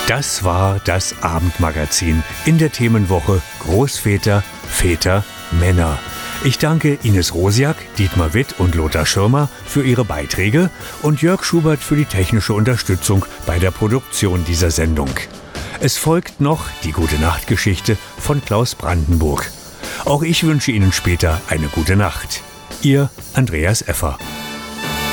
Das war das Abendmagazin in der Themenwoche Großväter, Väter, Männer. Ich danke Ines Rosiak, Dietmar Witt und Lothar Schirmer für ihre Beiträge und Jörg Schubert für die technische Unterstützung bei der Produktion dieser Sendung. Es folgt noch die Gute-Nacht-Geschichte von Klaus Brandenburg. Auch ich wünsche Ihnen später eine gute Nacht. Ihr Andreas Effer.